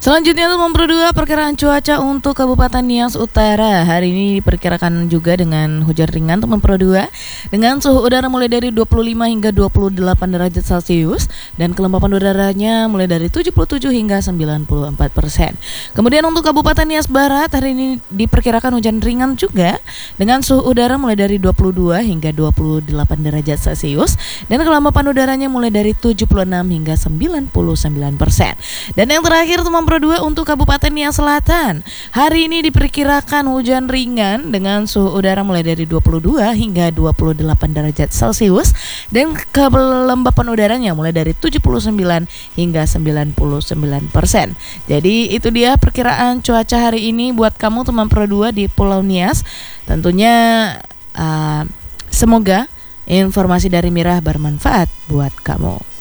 Selanjutnya teman Pro 2, perkiraan cuaca untuk Kabupaten Nias Utara. Hari ini diperkirakan juga dengan hujan ringan teman Pro 2, dengan suhu udara mulai dari 25 hingga 28 derajat Celcius dan kelembapan udaranya mulai dari 77 hingga 94%. Kemudian untuk Kabupaten Nias Barat, hari ini diperkirakan hujan ringan juga dengan suhu udara mulai dari 22 hingga 28 derajat Celcius dan kelembapan udaranya mulai dari 76 hingga 99%. Dan yang terakhir teman Pro 2, untuk Kabupaten Nias Selatan, hari ini diperkirakan hujan ringan dengan suhu udara mulai dari 22 hingga 28 derajat Celcius dan kelembapan udaranya mulai dari 79 hingga 99%. Jadi itu dia perkiraan cuaca hari ini buat kamu teman Pro 2 di Pulau Nias. Tentunya semoga informasi dari Mirah bermanfaat buat kamu.